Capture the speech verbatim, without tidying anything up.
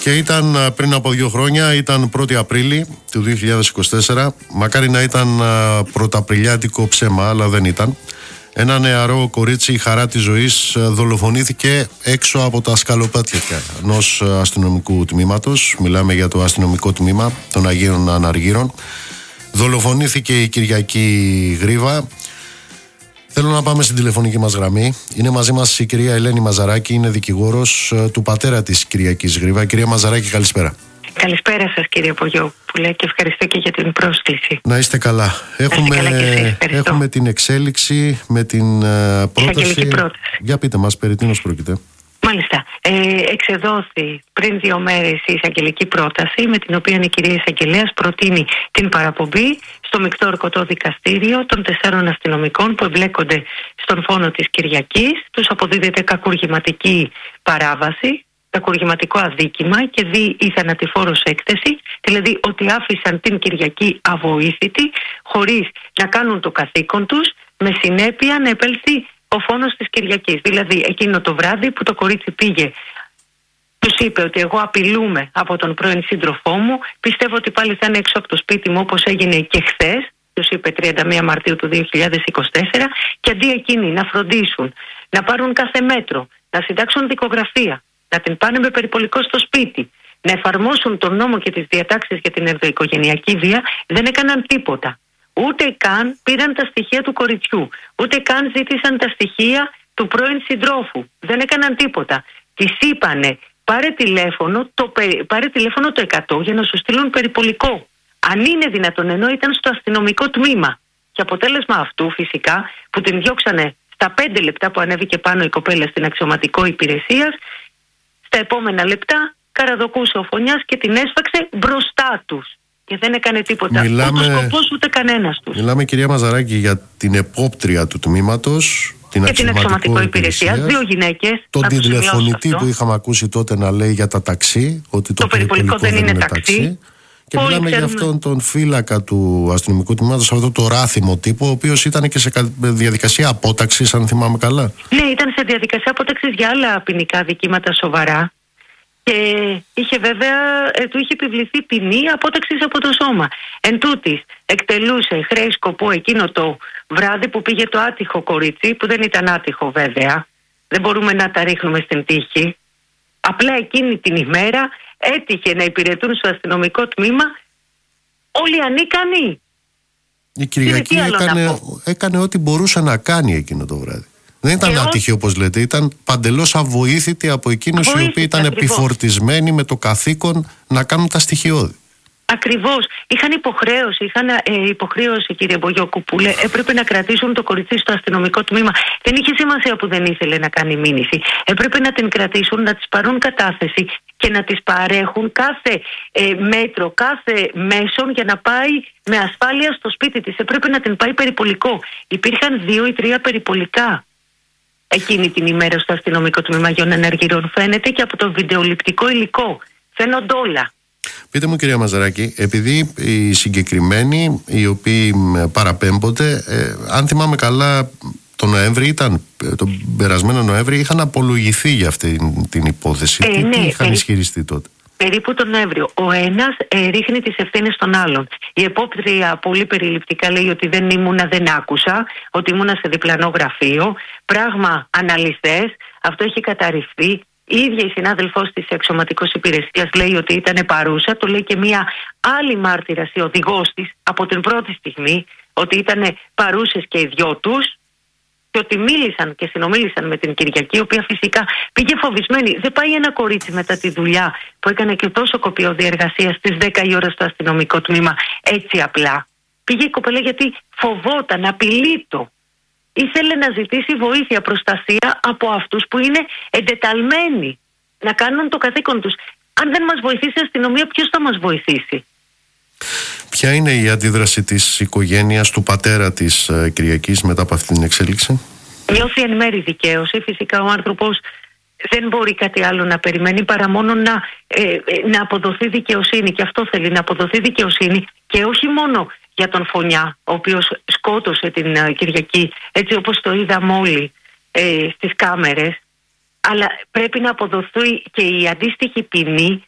Και ήταν πριν από δύο χρόνια, ήταν πρώτη Απρίλη του δύο χιλιάδες είκοσι τέσσερα. Μακάρι να ήταν πρωταπριλιάτικο ψέμα, αλλά δεν ήταν. Ένα νεαρό κορίτσι, η χαρά της ζωής, δολοφονήθηκε έξω από τα σκαλοπάτια ενός αστυνομικού τμήματος. Μιλάμε για το αστυνομικό τμήμα των Αγίων Αναργύρων. Δολοφονήθηκε η Κυριακή Γρίβα. Θέλω να πάμε στην τηλεφωνική μας γραμμή. Είναι μαζί μας η κυρία Ελένη Μαζαράκη, είναι δικηγόρος του πατέρα της Κυριακής Γρίβα. Κυρία Μαζαράκη, καλησπέρα. Καλησπέρα σας, κύριε Πογιόπουλε, και ευχαριστώ και για την πρόσκληση. Να είστε καλά. Έχουμε, καλά και έχουμε την εξέλιξη με την uh, πρόταση. πρόταση. Για πείτε μας, περί τίνος πρόκειται. Μάλιστα. Ε, εξεδόθη πριν δύο μέρες η εισαγγελική πρόταση, με την οποία η κυρία εισαγγελέας προτείνει την παραπομπή στο μεικτό ορκωτό δικαστήριο των τεσσάρων αστυνομικών που εμπλέκονται στον φόνο της Κυριακής. Τους αποδίδεται κακουργηματική παράβαση, κακουργηματικό αδίκημα και δι η θανατηφόρος έκθεση, δηλαδή ότι άφησαν την Κυριακή αβοήθητη, χωρίς να κάνουν το καθήκον τους, με συνέπεια να επέλθει ο φόνος της Κυριακής. Δηλαδή εκείνο το βράδυ που το κορίτσι πήγε, τους είπε ότι εγώ απειλούμαι από τον πρώην σύντροφό μου, πιστεύω ότι πάλι θα είναι έξω από το σπίτι μου όπως έγινε και χθες, τους είπε τριάντα μία Μαρτίου του δύο χιλιάδες είκοσι τέσσερα, και αντί εκείνοι να φροντίσουν, να πάρουν κάθε μέτρο, να συντάξουν δικογραφία, να την πάνε με περιπολικό στο σπίτι, να εφαρμόσουν τον νόμο και τις διατάξεις για την ενδοοικογενειακή βία, δεν έκαναν τίποτα. Ούτε καν πήραν τα στοιχεία του κοριτσιού, ούτε καν ζήτησαν τα στοιχεία του πρώην συντρόφου. Δεν έκαναν τίποτα. Της είπανε πάρε τηλέφωνο, το, πάρε τηλέφωνο το εκατό για να σου στείλουν περιπολικό. Αν είναι δυνατόν, ενώ ήταν στο αστυνομικό τμήμα. Και αποτέλεσμα αυτού φυσικά που την διώξανε στα πέντε λεπτά που ανέβηκε πάνω η κοπέλα στην αξιωματικό υπηρεσίας, στα επόμενα λεπτά καραδοκούσε ο φωνιάς και την έσφαξε μπροστά τους. Και δεν έκανε τίποτα. Μιλάμε, ούτε ο σκοπός ούτε κανένας τους. Μιλάμε, κυρία Μαζαράκη, για την επόπτρια του τμήματος, την και την αξιωματικό υπηρεσία. Δύο γυναίκες. Τον τηλεφωνητή που είχαμε ακούσει τότε να λέει για τα ταξί, ότι το, το περιπολικό δεν είναι ταξί. ταξί. Και Όλοι μιλάμε ξέρουμε... για αυτόν τον φύλακα του αστυνομικού τμήματος, αυτό το ράθιμο τύπο, ο οποίος ήταν και σε διαδικασία απόταξης, αν θυμάμαι καλά. Ναι, ήταν σε διαδικασία απόταξης για άλλα ποινικά δικήματα σοβαρά. Και είχε βέβαια, ε, του είχε επιβληθεί ποινή απόταξης από το σώμα. Εν τούτης, εκτελούσε χρέη σκοπό εκείνο το βράδυ που πήγε το άτυχο κορίτσι, που δεν ήταν άτυχο βέβαια, δεν μπορούμε να τα ρίχνουμε στην τύχη. Απλά εκείνη την ημέρα έτυχε να υπηρετούν στο αστυνομικό τμήμα όλοι οι ανίκανοι. Η Κυριακή έκανε, έκανε ό,τι μπορούσε να κάνει εκείνο το βράδυ. Δεν ήταν άτυχη όπως λέτε, ήταν παντελώς αβοήθητη από εκείνους οι οποίοι ήταν ακριβώς επιφορτισμένοι με το καθήκον να κάνουν τα στοιχειώδη. Ακριβώς. Είχαν υποχρέωση, είχαν ε, υποχρέωση, κύριε Μπογιοκουπούλε, έπρεπε να κρατήσουν το κοριτσί στο αστυνομικό τμήμα. Δεν είχε σημασία που δεν ήθελε να κάνει μήνυση. Έπρεπε να την κρατήσουν, να της πάρουν κατάθεση και να της παρέχουν κάθε ε, μέτρο, κάθε μέσον για να πάει με ασφάλεια στο σπίτι της. Έπρεπε να την πάει περιπολικό. Υπήρχαν δύο ή τρία περιπολικά εκείνη την ημέρα στο αστυνομικό τμήμα Αγίων Αναργύρων. Φαίνεται και από το βιντεοληπτικό υλικό. Φαίνονται όλα. Πείτε μου, κυρία Μαζαράκη, επειδή οι συγκεκριμένοι οι οποίοι παραπέμπονται, ε, αν θυμάμαι καλά, τον Νοέμβρη ήταν, τον περασμένο Νοέμβρη, είχαν απολογηθεί για αυτή την υπόθεση. Ε, τι, ναι, τι είχαν ε, ισχυριστεί τότε? Περίπου τον Νοέμβριο. Ο ένας ε, ρίχνει τις ευθύνες στον άλλον. Η επόπτρια πολύ περιληπτικά λέει ότι δεν ήμουνα, δεν άκουσα, ότι ήμουνα σε διπλανό γραφείο. Πράγμα αναλυθές, αυτό έχει καταρριφθεί. Η ίδια η συνάδελφός της αξιωματικός υπηρεσίας λέει ότι ήταν παρούσα. Το λέει και μία άλλη μάρτυρας, η οδηγός της, από την πρώτη στιγμή, ότι ήταν παρούσες και οι δυο τους. Και ότι μίλησαν και συνομίλησαν με την Κυριακή, η οποία φυσικά πήγε φοβισμένη. Δεν πάει ένα κορίτσι μετά τη δουλειά που έκανε και τόσο κοπιώδη εργασία στις δέκα η ώρα στο αστυνομικό τμήμα έτσι απλά. Πήγε η κοπέλα γιατί φοβόταν, απειλείτο. Ήθελε να ζητήσει βοήθεια, προστασία από αυτούς που είναι εντεταλμένοι να κάνουν το καθήκον τους. Αν δεν μας βοηθήσει η αστυνομία, ποιος θα μας βοηθήσει? Ποια είναι η αντίδραση της οικογένειας, του πατέρα της ε, Κυριακής μετά από αυτή την εξέλιξη? Νιώθει εν μέρη δικαίωση. Φυσικά ο άνθρωπος δεν μπορεί κάτι άλλο να περιμένει παρά μόνο να, ε, να αποδοθεί δικαιοσύνη. Και αυτό θέλει, να αποδοθεί δικαιοσύνη, και όχι μόνο για τον Φωνιά, ο οποίος σκότωσε την uh, Κυριακή, έτσι όπως το είδαμε όλοι ε, στις κάμερες, αλλά πρέπει να αποδοθεί και η αντίστοιχη ποινή